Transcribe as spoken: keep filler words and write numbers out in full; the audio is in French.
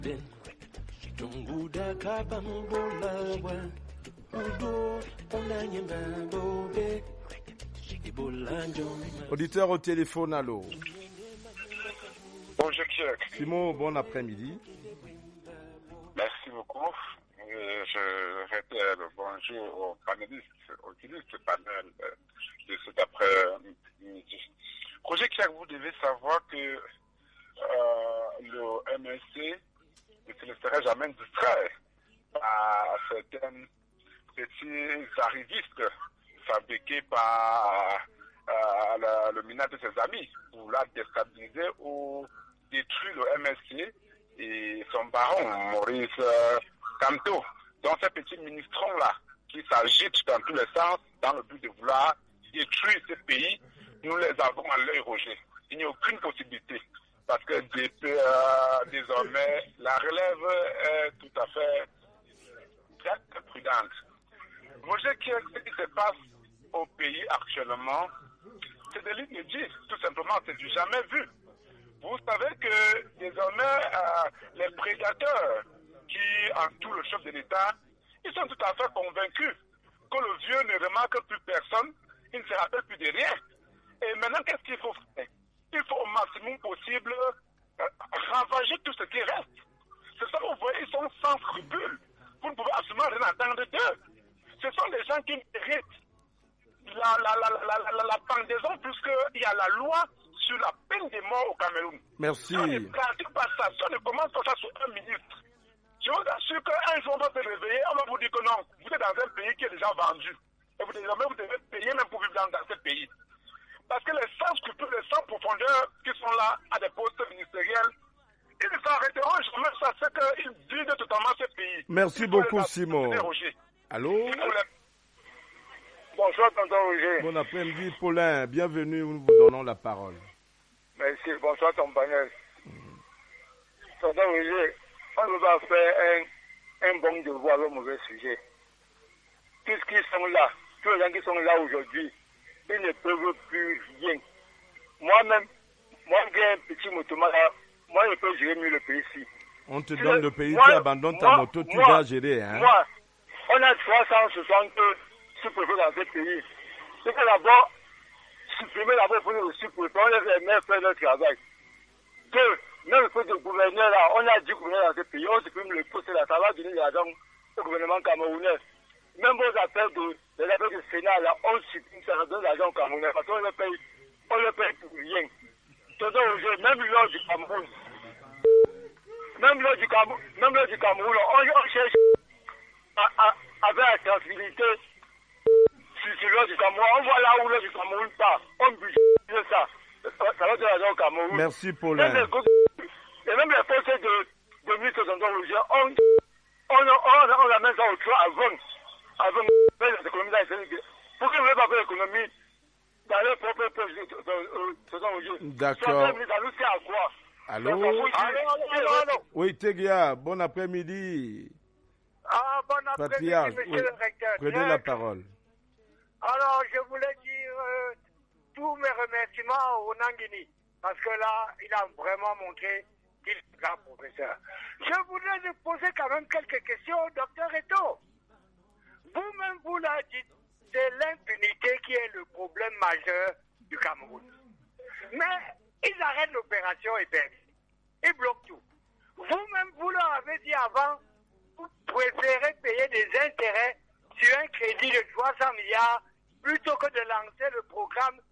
Auditeur au téléphone, allô. Bonjour, Kirk. Simon, bon après-midi. Merci beaucoup. Euh, je répète le bonjour aux panélistes, aux utilistes du panel de cet après-midi. Roger Kirk, vous devez savoir que euh, le M S C ne se laisserait jamais distraire par certains petits arrivistes fabriqués par euh, la, le minage de ses amis pour la déstabiliser ou détruire le M S C et son baron, Maurice euh, Kamto. Donc ces petits ministrons-là qui s'agitent dans tous les sens dans le but de vouloir détruire ce pays, nous les avons à l'œil, Roger. Il n'y a aucune possibilité parce que euh, désormais la relève est tout à fait très prudente. Roger, ce qui se passe au pays actuellement, c'est de l'inédit, tout simplement, c'est du jamais vu. Vous savez que désormais, euh, les prédateurs qui entourent le chef de l'État, ils sont tout à fait convaincus que le vieux ne remarque plus personne, il ne se rappelle plus de rien. Et maintenant, qu'est-ce qu'il faut faire? Il faut au maximum possible euh, ravager tout ce qui reste. C'est ça que vous voyez, ils sont sans scrupules. Vous ne pouvez absolument rien entendre d'eux. Ce sont des gens qui méritent la, la, la, la, la, la, la pendaison puisqu'il y a la loi sur la peine de mort au Cameroun. Merci. Quand les pratiques par ça, on ne commence pas ça sur un ministre. Je vous assure qu'un jour on va se réveiller, on va vous dire que non, vous êtes dans un pays qui est déjà vendu. Et vous, désormais, vous devez payer même pour vivre dans, dans ce pays. Parce que les sans scrupules, les sans profondeur qui sont là à des postes ministériels, ils ne s'arrêteront jamais ça, c'est qu'ils vident totalement ce pays. Merci beaucoup, Simon. Allô? Bonsoir, tonton Roger. Bon après-midi, Paulin. Bienvenue, nous vous donnons la parole. Merci, bonsoir, ton panel. Mm. Tonton Roger, on ne peut pas faire un, un bon devoir au mauvais sujet. Tous ceux qui sont là, tous les gens qui sont là aujourd'hui, ils ne peuvent plus rien. Moi-même, moi qui ai un petit motomar, moi je peux gérer mieux le pays ici. On te donne le, le pays, moi, tu abandonnes ta moi, moto, tu moi, dois gérer. Hein? Moi, on a trois cent soixante sous-préfets dans ce pays. C'est que d'abord, supprimer d'abord pour le sous-préfet, on les fait faire leur travail. Deux, même le poste de gouverneur là, on a dit gouverneur dans ce pays, on supprime le poste là, ça va donner l'argent au gouvernement camerounais. Même vos affaires de, les affaires du Sénat là, on supprime ça, ça donne l'argent au Camerounais parce qu'on le paye, on le paye pour rien. Donc, même l'heure du Cameroun, même l'heure du Cameroun, même l'heure du Cameroun, on, on cherche à, à, avec la sensibilité sur, sur l'heure du Cameroun. On voit là où l'heure du Cameroun part, on budgète ça. Ça va donner l'argent au Cameroun. Merci, Paulin. Même les, et même les postes de, de ministre de Rouge, on, on, on, on amène ça au choix avant, avant les économies dans pour qu'ils ne veulent pas faire l'économie dans leur propre poste de Rouge. D'accord. Ça nous sert à quoi? Allô? Allô, allô, allô. Oui, Tegia, bon après-midi. Ah, bon après-midi, Patriarche, monsieur oui. le recteur. Prenez Très la parole. Alors, je voulais dire euh, tous mes remerciements au Nangini, parce que là, il a vraiment montré qu'il est grand professeur. Je voudrais lui poser quand même quelques questions au docteur Eto. Vous-même, vous l'avez dit, c'est l'impunité qui est le problème majeur du Cameroun. Mais ils arrêtent l'opération et perdent. Ils bloquent tout. Vous-même, vous leur avez dit avant, vous préférez payer des intérêts sur un crédit de trois cents milliards plutôt que de lancer le programme